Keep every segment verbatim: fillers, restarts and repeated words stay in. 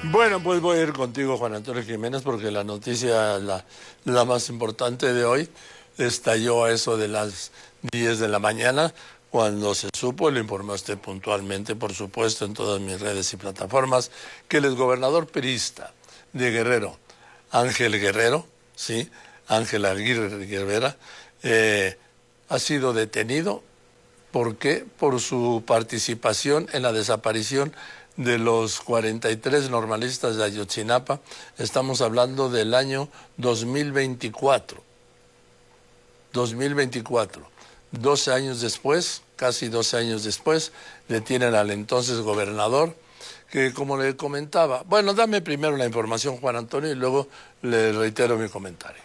Bueno, pues voy a ir contigo, Juan Antonio Jiménez, porque la noticia, la, la más importante de hoy, estalló a eso de las diez de la mañana, cuando se supo, y lo informé usted puntualmente, por supuesto, en todas mis redes y plataformas, que el exgobernador priista de Guerrero, Ángel Guerrero, sí, Ángel Aguirre Guerrera, eh, ha sido detenido. ¿Por qué? Por su participación en la desaparición de los cuarenta y tres normalistas de Ayotzinapa. Estamos hablando del año dos mil veinticuatro. dos mil veinticuatro. doce años después, casi doce años después, detienen al entonces gobernador, que como le comentaba... Bueno, dame primero la información, Juan Antonio, y luego le reitero mi comentario.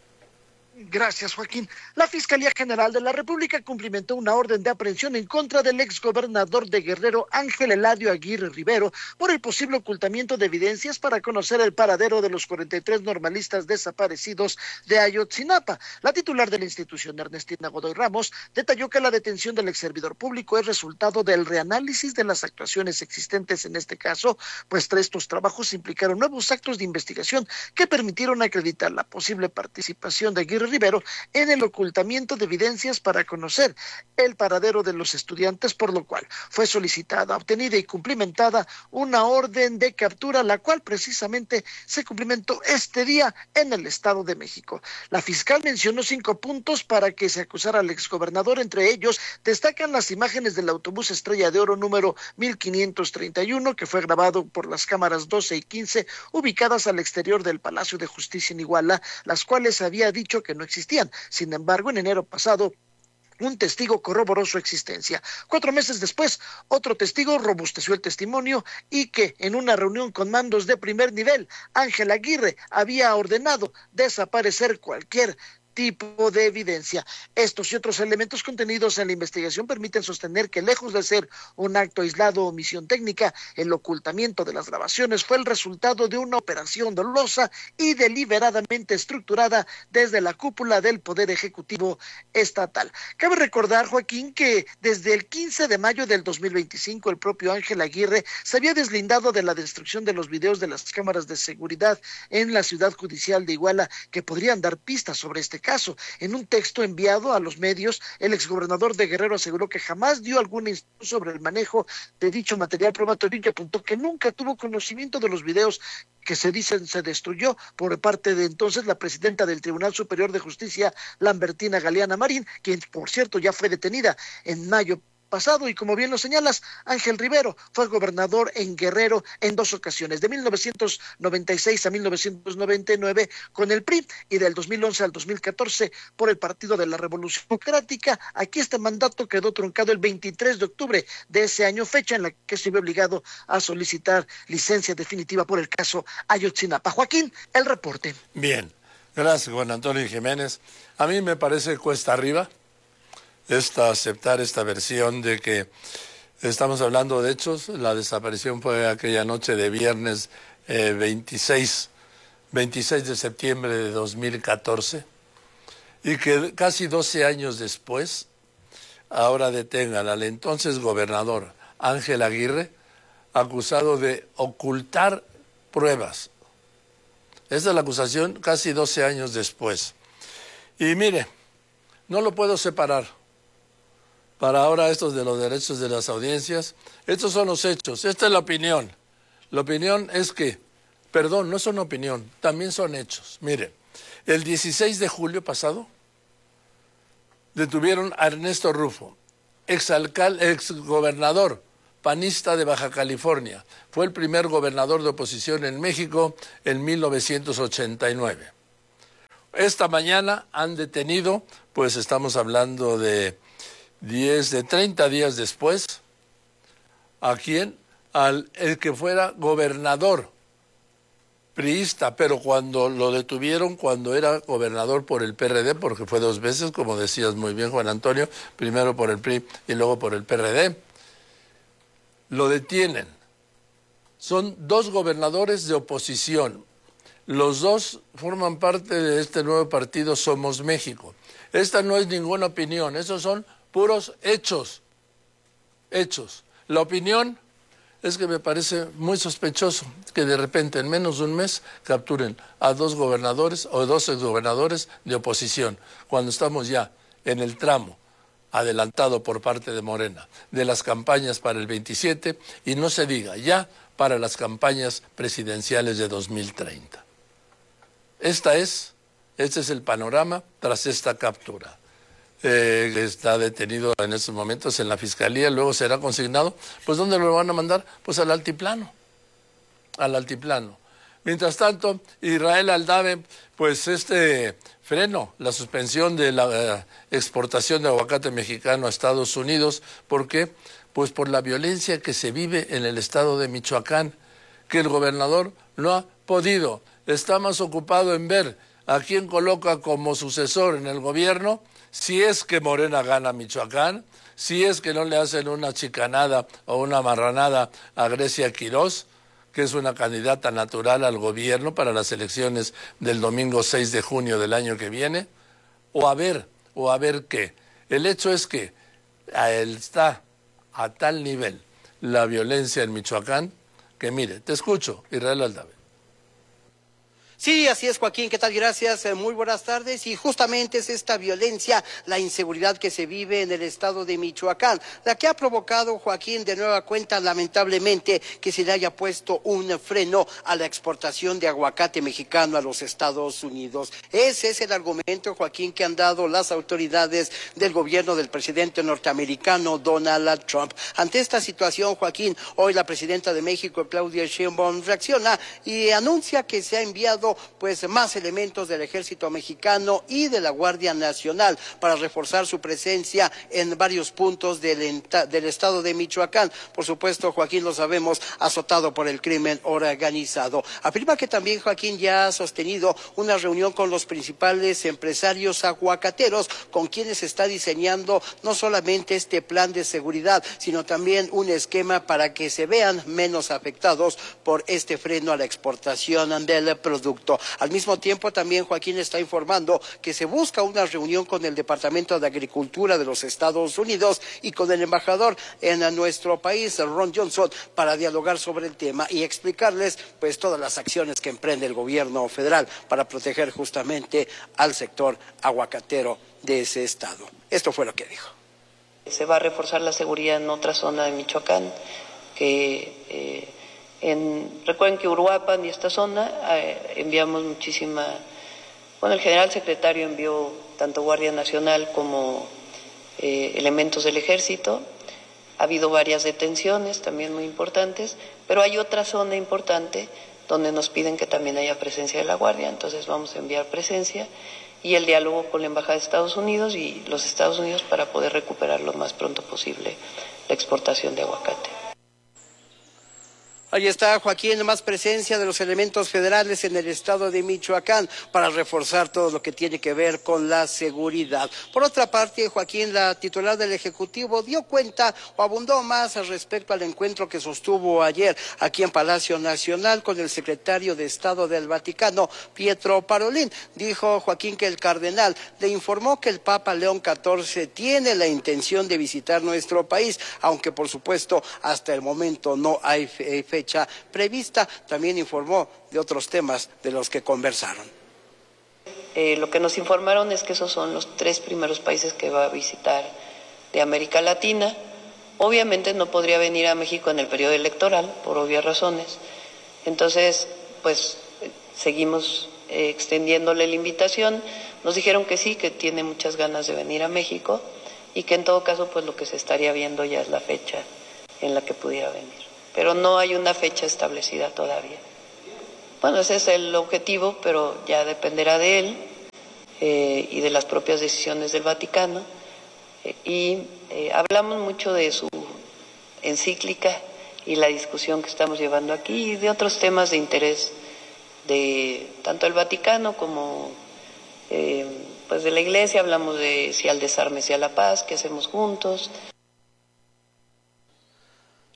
Gracias, Joaquín. La Fiscalía General de la República cumplimentó una orden de aprehensión en contra del exgobernador de Guerrero, Ángel Eladio Aguirre Rivero, por el posible ocultamiento de evidencias para conocer el paradero de los cuarenta y tres normalistas desaparecidos de Ayotzinapa. La titular de la institución, Ernestina Godoy Ramos, detalló que la detención del exservidor público es resultado del reanálisis de las actuaciones existentes en este caso, pues estos trabajos implicaron nuevos actos de investigación que permitieron acreditar la posible participación de Aguirre Rivero en el ocultamiento de evidencias para conocer el paradero de los estudiantes, por lo cual fue solicitada, obtenida y cumplimentada una orden de captura, la cual precisamente se cumplimentó este día en el Estado de México. La fiscal mencionó cinco puntos para que se acusara al exgobernador. Entre ellos destacan las imágenes del autobús Estrella de Oro número mil quinientos treinta y uno, que fue grabado por las cámaras doce y quince ubicadas al exterior del Palacio de Justicia en Iguala, las cuales había dicho que no existían. Sin embargo, en enero pasado, un testigo corroboró su existencia. Cuatro meses después, otro testigo robusteció el testimonio y que en una reunión con mandos de primer nivel, Ángel Aguirre había ordenado desaparecer cualquier tipo de evidencia. Estos y otros elementos contenidos en la investigación permiten sostener que, lejos de ser un acto aislado o misión técnica, el ocultamiento de las grabaciones fue el resultado de una operación dolosa y deliberadamente estructurada desde la cúpula del Poder Ejecutivo Estatal. Cabe recordar, Joaquín, que desde el quince de mayo del dos mil veinticinco el propio Ángel Aguirre se había deslindado de la destrucción de los videos de las cámaras de seguridad en la ciudad judicial de Iguala, que podrían dar pistas sobre este caso. En un texto enviado a los medios, el exgobernador de Guerrero aseguró que jamás dio alguna instrucción sobre el manejo de dicho material probatorio y apuntó que nunca tuvo conocimiento de los videos que se dicen se destruyó por parte de entonces la presidenta del Tribunal Superior de Justicia, Lambertina Galeana Marín, quien por cierto ya fue detenida en mayo pasado. Y como bien lo señalas, Ángel Rivero fue gobernador en Guerrero en dos ocasiones, de mil novecientos noventa y seis a mil novecientos noventa y nueve con el P R I y del dos mil once al dos mil catorce por el Partido de la Revolución Democrática. Aquí este mandato quedó truncado el veintitrés de octubre de ese año, fecha en la que se vio obligado a solicitar licencia definitiva por el caso Ayotzinapa. Joaquín, el reporte. Bien, gracias, Juan Antonio Jiménez. A mí me parece cuesta arriba esta aceptar esta versión de que estamos hablando de hechos. La desaparición fue aquella noche de viernes eh, veintiséis de septiembre de dos mil catorce, y que casi doce años después ahora detengan al entonces gobernador Ángel Aguirre, acusado de ocultar pruebas. Esa es la acusación casi doce años después. Y mire, no lo puedo separar. Para ahora estos de los derechos de las audiencias, estos son los hechos, esta es la opinión. La opinión es que, perdón, no son opinión, también son hechos. Mire, el dieciséis de julio pasado detuvieron a Ernesto Rufo, exalcalde, exgobernador panista de Baja California. Fue el primer gobernador de oposición en México en mil novecientos ochenta y nueve. Esta mañana han detenido, pues estamos hablando de diez, de treinta días después, ¿a quién? Al el que fuera gobernador priista, pero cuando lo detuvieron, cuando era gobernador por el P R D, porque fue dos veces, como decías muy bien, Juan Antonio, primero por el P R I y luego por el P R D, lo detienen. Son dos gobernadores de oposición. Los dos forman parte de este nuevo partido Somos México. Esta no es ninguna opinión, esos son puros hechos. Hechos. La opinión es que me parece muy sospechoso que de repente en menos de un mes capturen a dos gobernadores o dos exgobernadores de oposición, cuando estamos ya en el tramo adelantado por parte de Morena de las campañas para el veintisiete y no se diga ya para las campañas presidenciales de dos mil treinta. Esta es, este es el panorama tras esta captura. Eh, está detenido en estos momentos en la Fiscalía, luego será consignado. Pues ¿dónde lo van a mandar? Pues al altiplano, al altiplano. Mientras tanto, Israel Aldave, pues este freno, la suspensión de la eh, exportación de aguacate mexicano a Estados Unidos. ¿Por qué? Pues por la violencia que se vive en el estado de Michoacán, que el gobernador no ha podido. Está más ocupado en ver a quién coloca como sucesor en el gobierno, si es que Morena gana Michoacán, si es que no le hacen una chicanada o una marranada a Grecia Quirós, que es una candidata natural al gobierno para las elecciones del domingo seis de junio del año que viene, o a ver, o a ver qué. El hecho es que está a tal nivel la violencia en Michoacán, que mire, te escucho, Israel Aldave. Sí, así es, Joaquín, ¿qué tal? Gracias, eh, muy buenas tardes. Y justamente es esta violencia, la inseguridad que se vive en el estado de Michoacán, la que ha provocado, Joaquín, de nueva cuenta, lamentablemente, que se le haya puesto un freno a la exportación de aguacate mexicano a los Estados Unidos. Ese es el argumento, Joaquín, que han dado las autoridades del gobierno del presidente norteamericano Donald Trump. Ante esta situación, Joaquín, hoy la presidenta de México, Claudia Sheinbaum, reacciona y anuncia que se ha enviado pues más elementos del ejército mexicano y de la Guardia Nacional para reforzar su presencia en varios puntos del, del estado de Michoacán. Por supuesto, Joaquín, lo sabemos, azotado por el crimen organizado. Afirma que también, Joaquín, ya ha sostenido una reunión con los principales empresarios aguacateros, con quienes está diseñando no solamente este plan de seguridad, sino también un esquema para que se vean menos afectados por este freno a la exportación del producto. Al mismo tiempo, también Joaquín está informando que se busca una reunión con el Departamento de Agricultura de los Estados Unidos y con el embajador en nuestro país, Ron Johnson, para dialogar sobre el tema y explicarles pues todas las acciones que emprende el gobierno federal para proteger justamente al sector aguacatero de ese estado. Esto fue lo que dijo. Se va a reforzar la seguridad en otra zona de Michoacán que... Eh, En, recuerden que Uruapan y esta zona eh, enviamos muchísima, bueno, el general secretario envió tanto Guardia Nacional como eh, elementos del ejército. Ha habido varias detenciones también muy importantes, pero hay otra zona importante donde nos piden que también haya presencia de la Guardia, entonces vamos a enviar presencia y el diálogo con la Embajada de Estados Unidos y los Estados Unidos para poder recuperar lo más pronto posible la exportación de aguacate. Ahí está, Joaquín, más presencia de los elementos federales en el estado de Michoacán para reforzar todo lo que tiene que ver con la seguridad. Por otra parte, Joaquín, la titular del Ejecutivo dio cuenta o abundó más al respecto al encuentro que sostuvo ayer aquí en Palacio Nacional con el secretario de Estado del Vaticano, Pietro Parolin. Dijo Joaquín que el cardenal le informó que el Papa León catorce tiene la intención de visitar nuestro país, aunque por supuesto hasta el momento no hay fecha prevista. También informó de otros temas de los que conversaron. Eh, lo que nos informaron es que esos son los tres primeros países que va a visitar de América Latina. Obviamente no podría venir a México en el periodo electoral, por obvias razones. Entonces, pues seguimos eh, extendiéndole la invitación. Nos dijeron que sí, que tiene muchas ganas de venir a México y que en todo caso, pues lo que se estaría viendo ya es la fecha en la que pudiera venir. Pero no hay una fecha establecida todavía. Bueno, ese es el objetivo, pero ya dependerá de él eh, y de las propias decisiones del Vaticano. Eh, y eh, hablamos mucho de su encíclica y la discusión que estamos llevando aquí y de otros temas de interés de tanto el Vaticano como eh, pues de la Iglesia. Hablamos de si al desarme, si a la paz, qué hacemos juntos.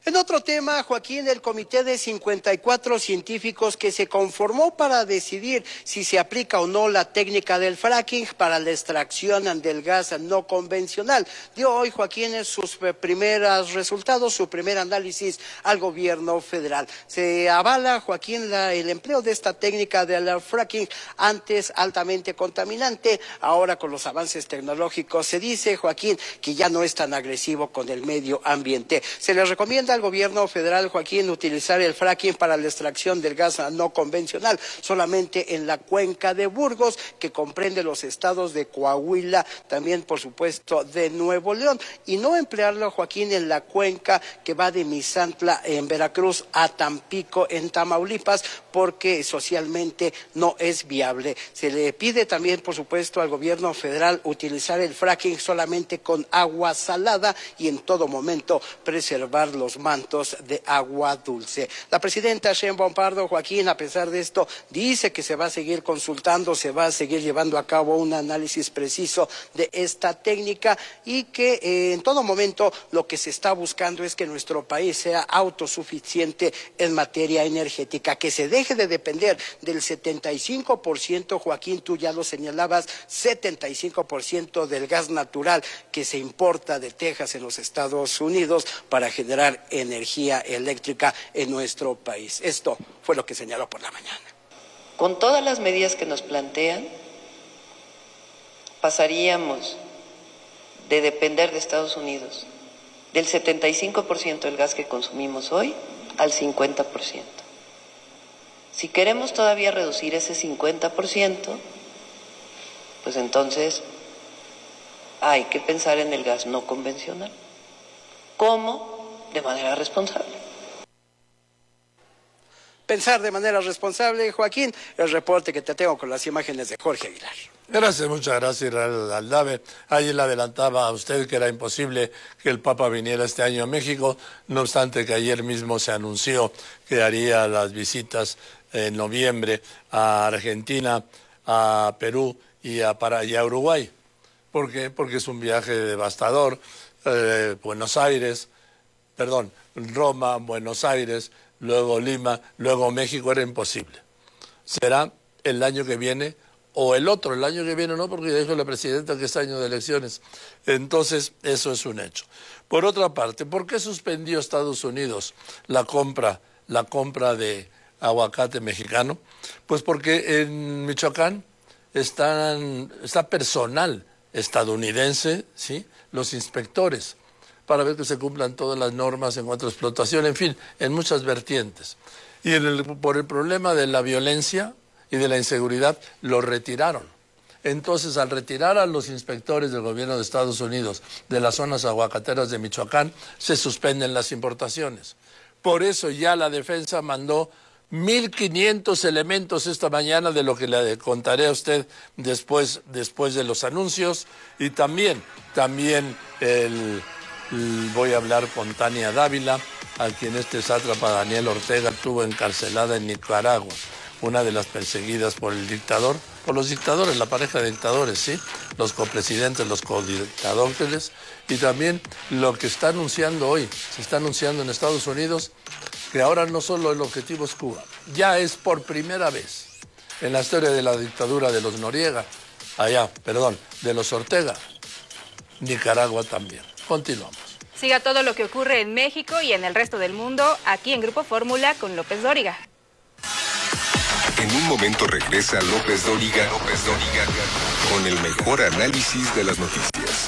En otro tema, Joaquín, el comité de cincuenta y cuatro científicos que se conformó para decidir si se aplica o no la técnica del fracking para la extracción del gas no convencional, dio hoy, Joaquín, sus primeros resultados, su primer análisis al gobierno federal. Se avala, Joaquín, la, el empleo de esta técnica del fracking, antes altamente contaminante, ahora con los avances tecnológicos se dice, Joaquín, que ya no es tan agresivo con el medio ambiente. Se les recomienda al gobierno federal, Joaquín, utilizar el fracking para la extracción del gas no convencional solamente en la cuenca de Burgos, que comprende los estados de Coahuila, también por supuesto de Nuevo León, y no emplearlo, Joaquín, en la cuenca que va de Misantla en Veracruz a Tampico en Tamaulipas, porque socialmente no es viable. Se le pide también, por supuesto, al gobierno federal utilizar el fracking solamente con agua salada y en todo momento preservar los mantos de agua dulce. La presidenta Sheinbaum Pardo, Joaquín, a pesar de esto, dice que se va a seguir consultando, se va a seguir llevando a cabo un análisis preciso de esta técnica y que eh, en todo momento lo que se está buscando es que nuestro país sea autosuficiente en materia energética, que se deje de depender del setenta y cinco por ciento, Joaquín, tú ya lo señalabas, setenta y cinco por ciento del gas natural que se importa de Texas en los Estados Unidos para generar energía eléctrica en nuestro país. Esto fue lo que señaló por la mañana. Con todas las medidas que nos plantean, pasaríamos de depender de Estados Unidos del setenta y cinco por ciento del gas que consumimos hoy al cincuenta por ciento. Si queremos todavía reducir ese cincuenta por ciento, pues entonces hay que pensar en el gas no convencional. ¿Cómo? De manera responsable. Pensar de manera responsable, Joaquín, el reporte que te tengo con las imágenes de Jorge Aguilar. Gracias, muchas gracias, Israel Aldave. Ahí le adelantaba a usted que era imposible que el Papa viniera este año a México, no obstante que ayer mismo se anunció que haría las visitas en noviembre a Argentina, a Perú y a, para, y a Uruguay. ¿Por qué? Porque es un viaje devastador. Eh, Buenos Aires, perdón, Roma, Buenos Aires, luego Lima, luego México, era imposible. Será el año que viene o el otro, el año que viene no, porque dijo la presidenta que es año de elecciones. Entonces, eso es un hecho. Por otra parte, ¿por qué suspendió Estados Unidos la compra, la compra de aguacate mexicano? Pues porque en Michoacán están, está personal estadounidense, ¿sí?, los inspectores, para ver que se cumplan todas las normas en cuanto a explotación, en fin, en muchas vertientes. Y en el, por el problema de la violencia y de la inseguridad, lo retiraron. Entonces, al retirar a los inspectores del gobierno de Estados Unidos de las zonas aguacateras de Michoacán, se suspenden las importaciones. Por eso ya la defensa mandó mil quinientos elementos esta mañana, de lo que le contaré a usted después, después de los anuncios. Y también, también el... voy a hablar con Tania Dávila, a quien este sátrapa Daniel Ortega tuvo encarcelada en Nicaragua, una de las perseguidas por el dictador, por los dictadores, la pareja de dictadores, ¿sí?, los copresidentes, los codictadores, y también lo que está anunciando hoy, se está anunciando en Estados Unidos, que ahora no solo el objetivo es Cuba, ya es por primera vez en la historia de la dictadura de los Noriega, allá, perdón, de los Ortega, Nicaragua también. Continuamos. Siga todo lo que ocurre en México y en el resto del mundo aquí en Grupo Fórmula con López Dóriga. En un momento regresa López Dóriga, López Dóriga, con el mejor análisis de las noticias.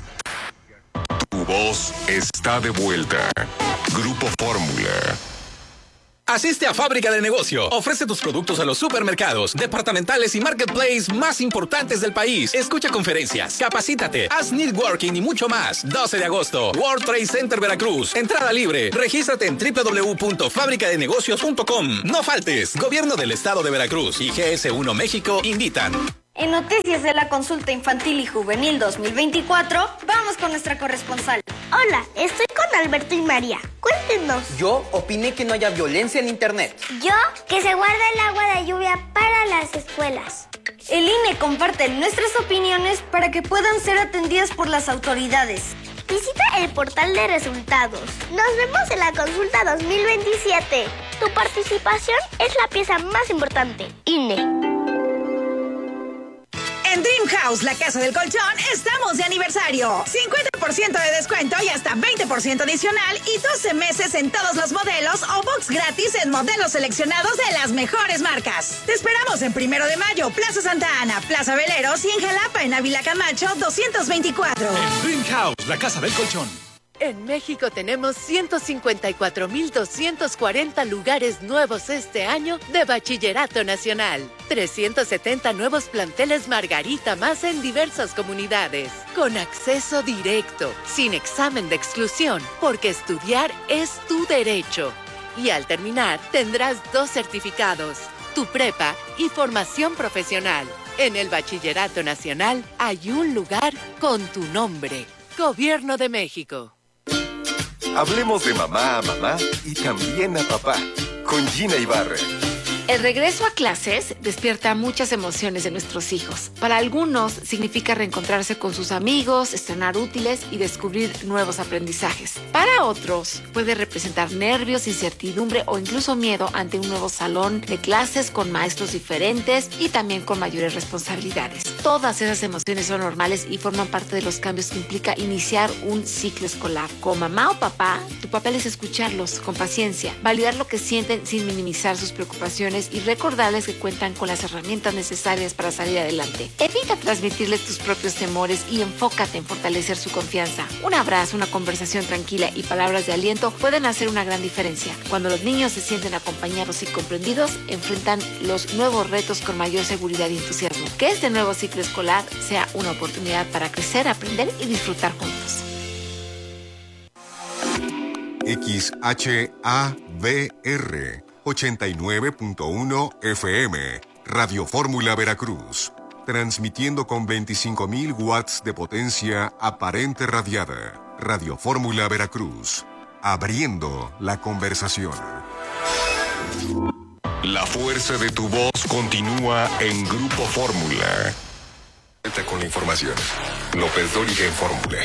Tu voz está de vuelta. Grupo Fórmula. Asiste a Fábrica de Negocio. Ofrece tus productos a los supermercados, departamentales y marketplace más importantes del país. Escucha conferencias, capacítate, haz networking y mucho más. doce de agosto, World Trade Center Veracruz. Entrada libre. Regístrate en doble u doble u doble u punto fábrica de negocios punto com. No faltes. Gobierno del Estado de Veracruz y G S uno México invitan. En Noticias de la Consulta Infantil y Juvenil dos mil veinticuatro, vamos con nuestra corresponsal. Hola, estoy con Alberto y María. Cuéntenos. Yo opiné que no haya violencia en Internet. Yo, que se guarda el agua de lluvia para las escuelas. El I N E comparte nuestras opiniones para que puedan ser atendidas por las autoridades. Visita el portal de resultados. Nos vemos en la consulta dos mil veintisiete. Tu participación es la pieza más importante. I N E. En Dream House, la casa del colchón, estamos de aniversario. cincuenta por ciento de descuento y hasta veinte por ciento adicional y doce meses en todos los modelos o box gratis en modelos seleccionados de las mejores marcas. Te esperamos en Primero de Mayo, Plaza Santa Ana, Plaza Veleros y en Jalapa, en Ávila Camacho, doscientos veinticuatro. En Dream House, la casa del colchón. En México tenemos ciento cincuenta y cuatro mil doscientos cuarenta lugares nuevos este año de Bachillerato Nacional. trescientos setenta nuevos planteles Margarita más en diversas comunidades. Con acceso directo, sin examen de exclusión, porque estudiar es tu derecho. Y al terminar, tendrás dos certificados, tu prepa y formación profesional. En el Bachillerato Nacional hay un lugar con tu nombre. Gobierno de México. Hablemos de mamá a mamá y también a papá, con Gina Ibarra. El regreso a clases despierta muchas emociones de nuestros hijos. Para algunos significa reencontrarse con sus amigos, estrenar útiles y descubrir nuevos aprendizajes. Para otros puede representar nervios, incertidumbre o incluso miedo ante un nuevo salón de clases con maestros diferentes y también con mayores responsabilidades. Todas esas emociones son normales y forman parte de los cambios que implica iniciar un ciclo escolar. Como mamá o papá, tu papel es escucharlos con paciencia, validar lo que sienten sin minimizar sus preocupaciones y recordarles que cuentan con las herramientas necesarias para salir adelante. Evita transmitirles tus propios temores y enfócate en fortalecer su confianza. Un abrazo, una conversación tranquila y palabras de aliento pueden hacer una gran diferencia. Cuando los niños se sienten acompañados y comprendidos, enfrentan los nuevos retos con mayor seguridad y entusiasmo. Que este nuevo ciclo escolar sea una oportunidad para crecer, aprender y disfrutar juntos. X H A V R ochenta y nueve punto uno F M, Radio Fórmula Veracruz, transmitiendo con veinticinco mil watts de potencia aparente radiada. Radio Fórmula Veracruz, abriendo la conversación. La fuerza de tu voz continúa en Grupo Fórmula. Con la información. López Dóriga en Fórmula.